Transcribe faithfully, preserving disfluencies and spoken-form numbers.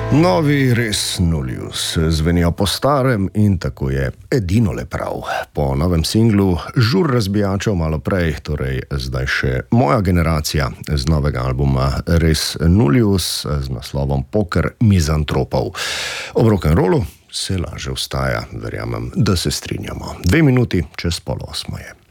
Novi res Nullius zvenijo po starem in tako je edino le prav. Po novem singlu Žur razbijačev malo prej, torej zdaj še moja generacija z novega albuma Res Nullius z naslovom Poker mizantropov. Ob rock'n'rollu se laže vstaja, verjamem, da se strinjamo. Dve minuti čez pol osmo je.